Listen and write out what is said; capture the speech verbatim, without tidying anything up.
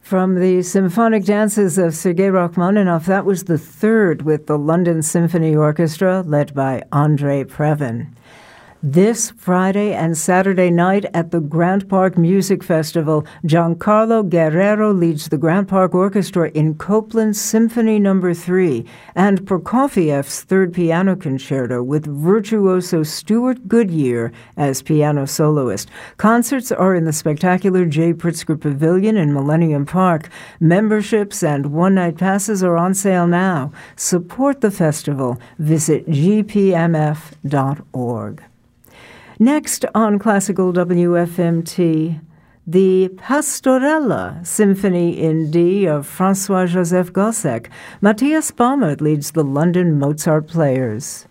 From the symphonic dances of Sergei Rachmaninoff, that was the third with the London Symphony Orchestra, led by Andrei Previn. This Friday and Saturday night at the Grant Park Music Festival, Giancarlo Guerrero leads the Grant Park Orchestra in Copland's Symphony Number three and Prokofiev's Third Piano Concerto with virtuoso Stuart Goodyear as piano soloist. Concerts are in the spectacular J. Pritzker Pavilion in Millennium Park. Memberships and one-night passes are on sale now. Support the festival. Visit g p m f dot org. Next on Classical W F M T, the Pastorella Symphony in D of Francois-Joseph Gossec. Matthias Baumert leads the London Mozart Players.